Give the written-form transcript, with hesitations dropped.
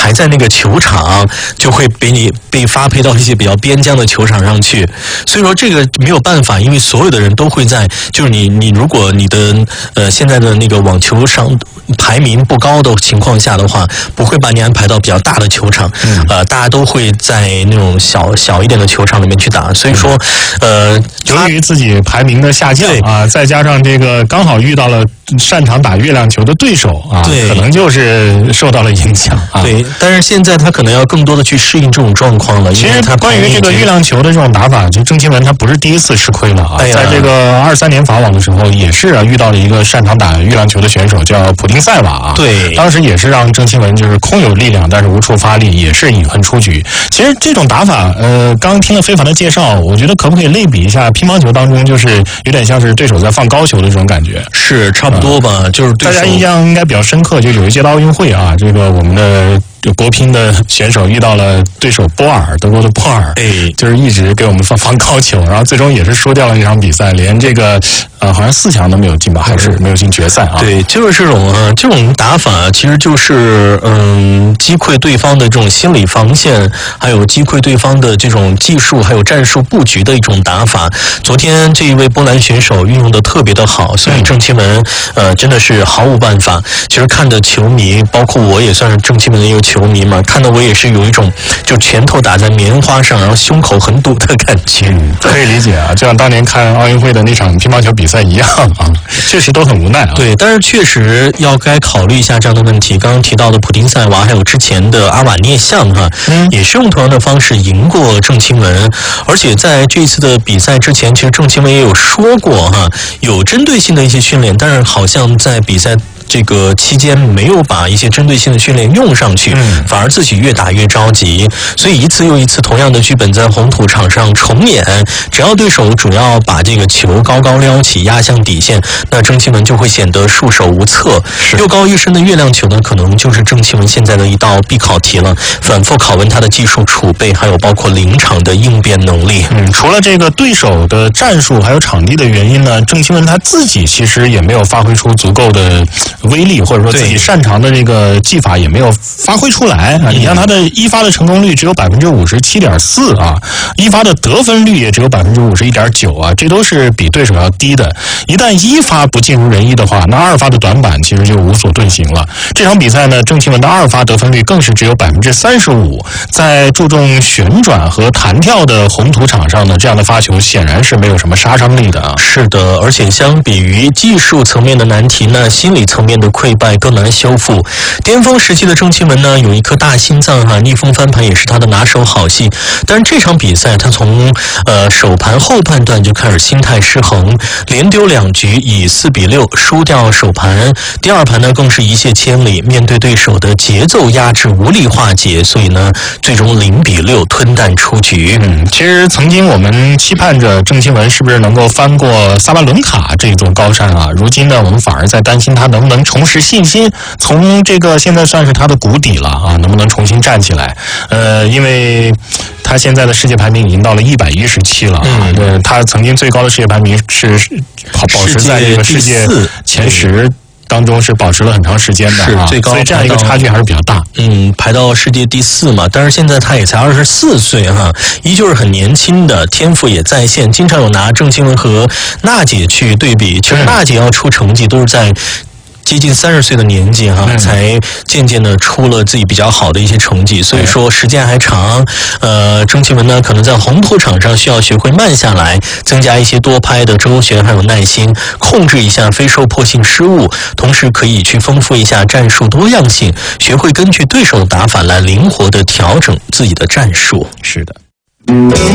还在那个球场，就会被发配到一些比较边疆的球场上去。所以说这个没有办法，因为所有的人都会在，就是你如果你的现在的那个网球上排名不高的情况下的话，不会把你安排到比较大的球场，大家都会在那种小一点的球场里面去打。所以说， 由于自己排名的下降啊，再加上这个刚好遇到了擅长打月亮球的对手啊， 对， 可能就是受到了影响啊。 对，但是现在他可能要更多的去适应这种状况了。 其实他关于这个月亮球的这种打法，就郑钦文他不是第一次吃亏了啊。在这个23年法网的时候，也是遇到了一个擅长打月亮球的选手，叫普丁塞瓦啊。 对， 当时也是让郑钦文就是空有力量，但是无处发力，也是饮恨出局。其实这种打法，刚听了非凡的介绍，我觉得可不可以类比一下乒乓球当中，就是有点像是对手在放高球的这种感觉？ 是差不多吧，就是对手大家印象应该比较深刻，就有一届的奥运会啊，这个我们的国乒的选手遇到了对手波尔，德国的波尔，就是一直给我们放高球，然后最终也是输掉了这场比赛，连这个好像4强都没有进吧，还是没有进决赛啊？ 对，就是这种打法，其实就是击溃对方的这种心理防线，还有击溃对方的这种技术还有战术布局的一种打法。昨天这一位波兰选手运用的特别的好，所以郑钦文真的是毫无办法。其实看的球迷，包括我也算是郑钦文的一个球迷嘛，看的我也是有一种就拳头打在棉花上，然后胸口很堵的感觉。 可以理解啊，就像当年看奥运会的那场乒乓球比赛一样啊，确实都很无奈啊。 对，但是确实要该考虑一下这样的问题。刚刚提到的普丁塞娃，还有之前的阿瓦涅相哈，也是用同样的方式赢过郑钦文。而且在这一次的比赛之前，其实郑钦文也有说过哈，有针对性的一些训练，但是好像在比赛这个期间没有把一些针对性的训练用上去，反而自己越打越着急，所以一次又一次同样的剧本在红土场上重演。只要对手主要把这个球高高撩起压向底线，那郑钦文就会显得束手无策。又高一身的月亮球呢，可能就是郑钦文现在的一道必考题了，反复拷问他的技术储备，还有包括临场的应变能力。 除了这个对手的战术还有场地的原因呢，郑钦文他自己其实也没有发挥出足够的威力，或者说自己擅长的这个技法也没有发挥出来啊！你看他的一发的成功率只有57.4%啊，一发的得分率也只有51.9%啊，这都是比对手要低的。一旦一发不尽如人意的话，那二发的短板其实就无所遁形了。这场比赛呢，郑钦文的二发得分率更是只有35%，在注重旋转和弹跳的红土场上呢，这样的发球显然是没有什么杀伤力的啊。 是的，而且相比于技术层面的难题呢，心理层面的溃败更难修复。巅峰时期的郑钦文呢，有一颗大心脏哈，逆风翻盘也是他的拿手好戏。但是这场比赛，他从首盘后半段就开始心态失衡，连丢2局，以4-6输掉首盘。第二盘呢，更是一泻千里，面对对手的节奏压制无力化解，所以呢，最终0-6吞蛋出局。 其实曾经我们期盼着郑钦文是不是能够翻过萨巴伦卡这座高山啊？如今呢，我们反而在担心他能不能重拾信心，从这个现在算是他的谷底了啊，能不能重新站起来？因为他现在的世界排名已经到了117了啊，他曾经最高的世界排名是保持在这个世界前10。当中是保持了很长时间的啊， 最高， 所以这样一个差距还是比较大。 排到世界第4嘛，但是现在他也才24岁哈，依旧是很年轻的，天赋也在线，经常有拿郑钦文和娜姐去对比。其实娜姐要出成绩都是在接近30岁的年纪哈，才渐渐的出了自己比较好的一些成绩，所以说时间还长。郑钦文呢，可能在红土场上需要学会慢下来，增加一些多拍的周旋，还有耐心，控制一下非受迫性失误，同时可以去丰富一下战术多样性，学会根据对手的打法来灵活的调整自己的战术。 是的。